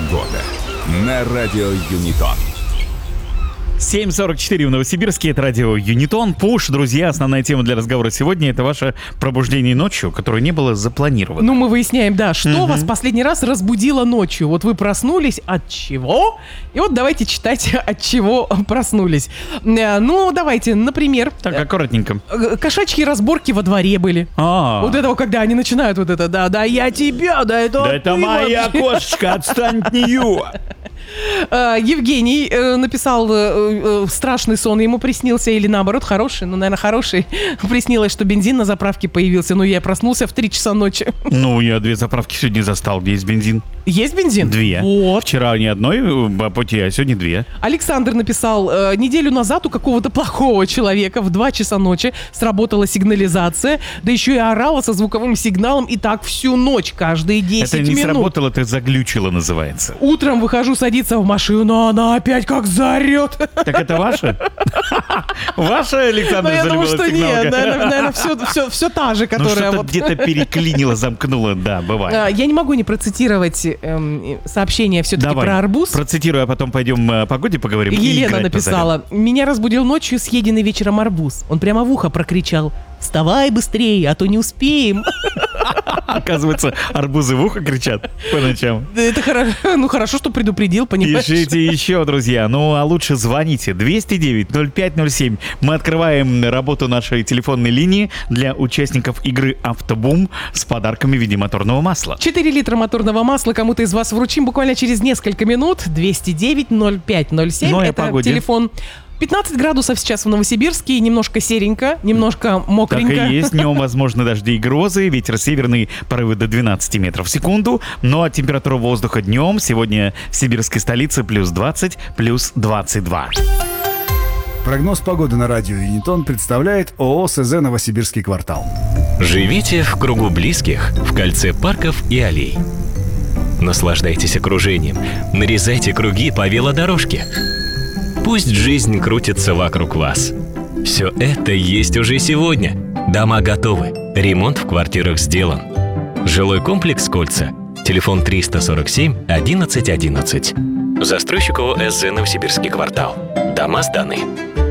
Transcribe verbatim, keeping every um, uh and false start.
Погода на радио Юнитон. семь сорок четыре в Новосибирске, это радио Юнитон. Пуш, друзья, основная тема для разговора сегодня — это ваше пробуждение ночью, которое не было запланировано. Ну, мы выясняем, да, что Мгм. вас последний раз разбудило ночью. Вот вы проснулись, от чего? И вот давайте читать, от чего проснулись. Э, Ну, давайте, например, Так, аккуратненько. э, кошачьи разборки во дворе были. А, Вот это вот, когда они начинают вот это, да, да, я тебя, да, это да это ты моя вообще. кошечка, отстань от нее. Э, Евгений э, написал э, э, страшный сон, ему приснился, или наоборот, хороший, ну, наверное, хороший. Приснилось, что бензин на заправке появился, ну, я проснулся в три часа ночи. Ну, я две заправки сегодня застал, где есть бензин. Есть бензин? Две. Вот. Вчера ни одной по пути, а сегодня две. Александр написал, э, неделю назад у какого-то плохого человека в два часа ночи сработала сигнализация, да еще и орала со звуковым сигналом, и так всю ночь, каждые десять Это не минут. сработало, это заглючило называется. Утром выхожу садиться в машину, а она опять как заорет. Так это ваше? Ваше, Александр, Ну, я думаю, залила что сигналка? нет, наверное, все, все, все та же, Ну, которая что-то вот... где-то переклинило, замкнуло, да, А, бывает. Я не могу не процитировать эм, сообщение все-таки Давай, про арбуз. процитирую, а потом пойдем о погоде поговорим. и Елена играть написала, меня разбудил ночью съеденный вечером арбуз. Он прямо в ухо прокричал: вставай быстрее, а то не успеем. позовем. Оказывается, арбузы в ухо кричат по ночам. Это хорошо, ну хорошо, что предупредил, понимаешь? Пишите еще, друзья. Ну, а лучше звоните. двести девять ноль пять ноль семь. Мы открываем работу нашей телефонной линии для участников игры «Автобум» с подарками в виде моторного масла. четыре литра моторного масла кому-то из вас вручим буквально через несколько минут. двести девять ноль пять ноль семь. Ну и о Это погоде. телефон. пятнадцать градусов сейчас в Новосибирске, немножко серенько, немножко Так мокренько. и есть. Днем возможны дожди и грозы. Ветер северный, порывы до двенадцати метров в секунду. Ну а температура воздуха днем сегодня в сибирской столице плюс двадцать, плюс двадцать два. Прогноз погоды на радио Юнитон представляет ООО СЗ «Новосибирский квартал». Живите в кругу близких, в кольце парков и аллей. Наслаждайтесь окружением, нарезайте круги по велодорожке. Пусть жизнь крутится вокруг вас. Все это есть уже сегодня. Дома готовы, ремонт в квартирах сделан. Жилой комплекс «Кольца». Телефон триста сорок семь одиннадцать одиннадцать. Застройщик ООО СЗ «Новосибирский квартал». Дома сданы.